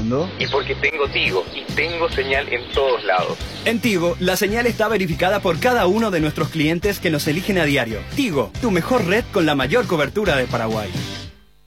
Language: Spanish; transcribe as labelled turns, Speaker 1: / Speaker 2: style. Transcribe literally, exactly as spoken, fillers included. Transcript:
Speaker 1: llamando?
Speaker 2: Y porque tengo Tigo, y tengo señal en todos lados.
Speaker 1: En Tigo, la señal está verificada por cada uno de nuestros clientes que nos eligen a diario. Tigo, tu mejor red con la mayor cobertura de Paraguay.